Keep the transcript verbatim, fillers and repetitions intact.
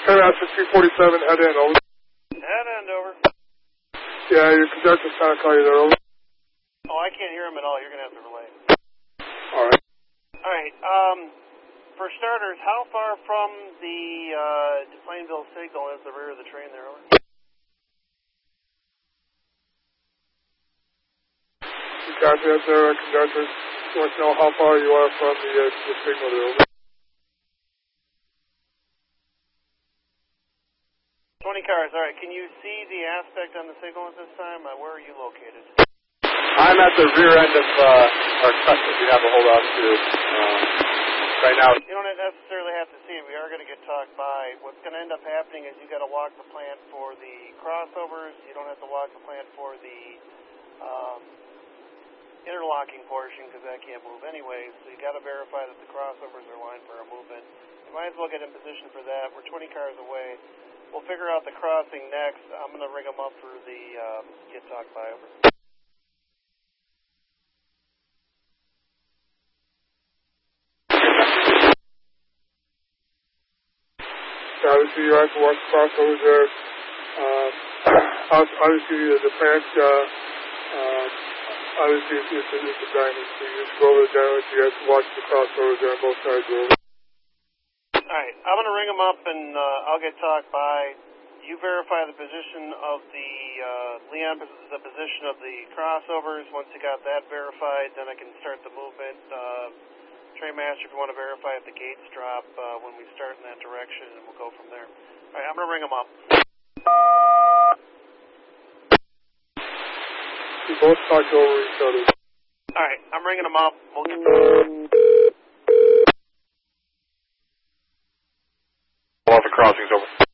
Trainmaster two forty-seven, head in, over. Head end, over. Yeah, your conductor's trying to call you there, over. Oh, I can't hear him at all. You're going to have to relay. Alright. Alright, um, for starters, how far from the uh, Plainville signal is the rear of the train there, over? You copy that there, conductor. You want to know how far you are from the, uh, the signal there, over. twenty cars, alright. Can you see the aspect on the signal at this time? Uh, where are you located? I'm at the rear end of uh, our truck that we have a hold on to uh, right now. You don't necessarily have to see it. We are going to get talked by. What's going to end up happening is you got to walk the plant for the crossovers. You don't have to walk the plant for the um, interlocking portion because that can't move anyway. So you got to verify that the crossovers are lined for a movement. You might as well get in position for that. We're twenty cars away. We'll figure out the crossing next. I'm going to ring them up for the uh, get talked by, over. Obviously, you have to watch the crossovers there. Um, obviously, the plant, uh, um, obviously, it's, it's, a, it's a diamond, so you just go over the diamond, you have to watch the crossovers there on both sides of the Alright, I'm going to ring them up and uh, I'll get talked by. You verify the position of the, uh, Leon, the position of the crossovers. Once you got that verified, then I can start the movement. Uh, Trainmaster, if you want to verify if the gates drop uh, when we start in that direction, and we'll go from there. Alright, I'm going to ring them up. You both talk over each other. Alright, I'm ringing them up. We'll get All the crossings over.